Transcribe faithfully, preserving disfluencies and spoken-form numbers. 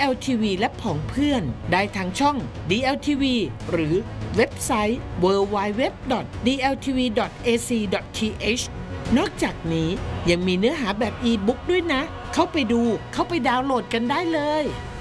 แอล ที วี และผองเพื่อนได้ทางช่อง ดี แอล ที วี หรือเว็บไซต์ ดับเบิลยู ดับเบิลยู ดับเบิลยู ดอท ดี แอล ที วี ดอท เอ ซี ดอท ที เอช นอกจากนี้ยังมีเนื้อหาแบบอีบุ๊กด้วยนะเข้าไปดูเข้าไปดาวน์โหลดกันได้เลย